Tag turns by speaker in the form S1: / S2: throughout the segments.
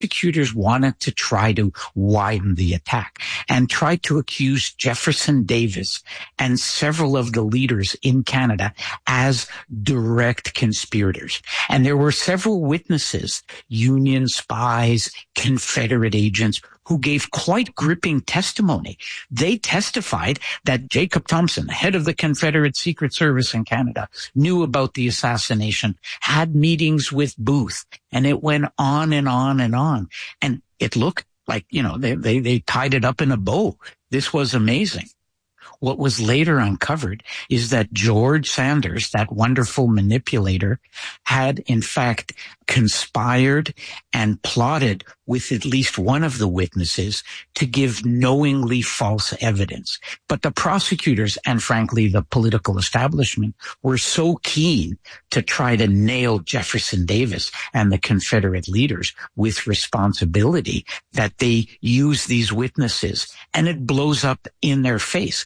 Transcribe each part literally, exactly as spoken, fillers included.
S1: prosecutors wanted to try to widen the attack and tried to accuse Jefferson Davis and several of the leaders in Canada as direct conspirators. And there were several witnesses, Union spies, Confederate agents, who gave quite gripping testimony. They testified that Jacob Thompson, head of the Confederate Secret Service in Canada, knew about the assassination, had meetings with Booth, and it went on and on and on. And it looked like, you know, they, they, they tied it up in a bow. This was amazing. What was later uncovered is that George Sanders, that wonderful manipulator, had in fact conspired and plotted with at least one of the witnesses to give knowingly false evidence. But the prosecutors and frankly the political establishment were so keen to try to nail Jefferson Davis and the Confederate leaders with responsibility that they used these witnesses, and it blows up in their face.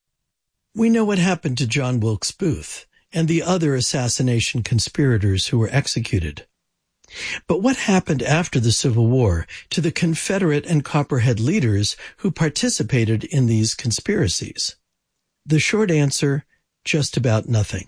S2: We know what happened to John Wilkes Booth and the other assassination conspirators who were executed. But what happened after the Civil War to the Confederate and Copperhead leaders who participated in these conspiracies? The short answer, just about nothing.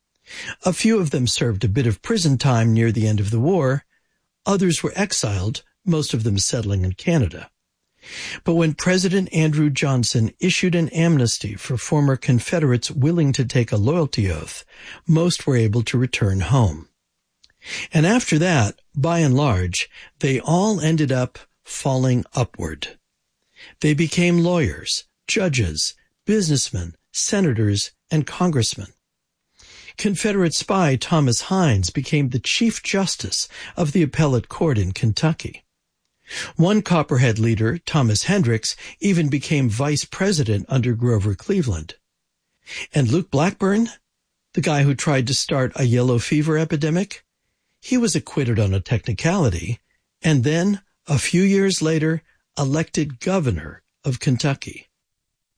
S2: A few of them served a bit of prison time near the end of the war. Others were exiled, most of them settling in Canada. But when President Andrew Johnson issued an amnesty for former Confederates willing to take a loyalty oath, most were able to return home. And after that, by and large, they all ended up falling upward. They became lawyers, judges, businessmen, senators, and congressmen. Confederate spy Thomas Hines became the Chief Justice of the Appellate Court in Kentucky. One Copperhead leader, Thomas Hendricks, even became vice president under Grover Cleveland. And Luke Blackburn, the guy who tried to start a yellow fever epidemic, he was acquitted on a technicality, and then, a few years later, elected governor of Kentucky.